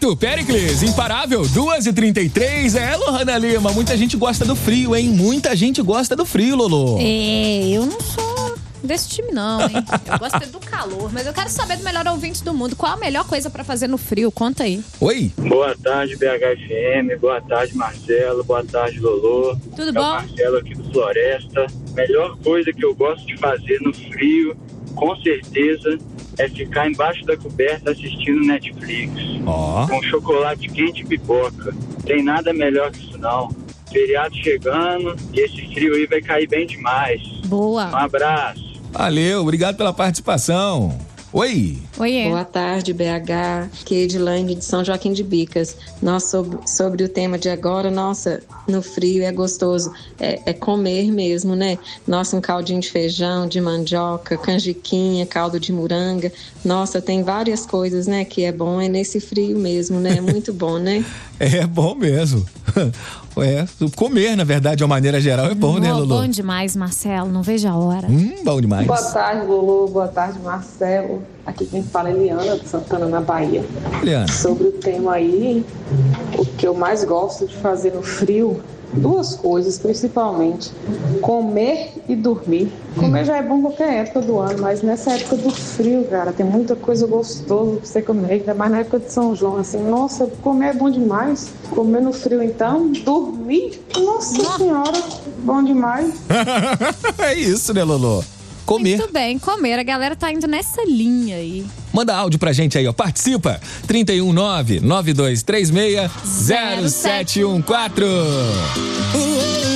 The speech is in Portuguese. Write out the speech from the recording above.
certo, Péricles, imparável, 2h33. Lohana Lima, muita gente gosta do frio, hein? Muita gente gosta do frio, Lolo. Eu não sou desse time não, hein? Eu gosto do calor, mas eu quero saber do melhor ouvinte do mundo. Qual a melhor coisa pra fazer no frio? Conta aí. Oi. Boa tarde, BHFM. Boa tarde, Marcelo. Boa tarde, Lolo. Tudo bom? É o Marcelo aqui do Floresta. Melhor coisa que eu gosto de fazer no frio, com certeza, é ficar embaixo da coberta assistindo Netflix. Com chocolate quente e pipoca. Tem nada melhor que isso não. Feriado chegando e esse frio aí vai cair bem demais. Boa. Um abraço. Valeu, obrigado pela participação. Oi. Oiê. Boa tarde, BH, que é Edilane de São Joaquim de Bicas. Nossa, sobre o tema de agora, nossa, no frio é gostoso, é comer mesmo, né? Nossa, um caldinho de feijão, de mandioca, canjiquinha, caldo de moranga. Nossa, tem várias coisas, né, que é bom, é nesse frio mesmo, né? Muito bom, né? É bom mesmo. Comer, na verdade, de uma maneira geral, é bom, né, Lulu? Bom demais, Marcelo, não vejo a hora. Bom demais. Boa tarde, Lulu. Boa tarde, Marcelo. Aqui quem fala é Eliana, de Santana, na Bahia. Eliana. Sobre o tema aí, o que eu mais gosto de fazer no frio, duas coisas, principalmente: comer e dormir. Comer já é bom qualquer época do ano, mas nessa época do frio, cara, tem muita coisa gostosa pra você comer, ainda mais na época de São João, assim, nossa, comer é bom demais. Comer no frio, então, dormir, nossa senhora, bom demais. É isso, né, Lolo? Comer. Muito bem, comer. A galera tá indo nessa linha aí. Manda áudio pra gente aí, ó. Participa. 319-9236-0714.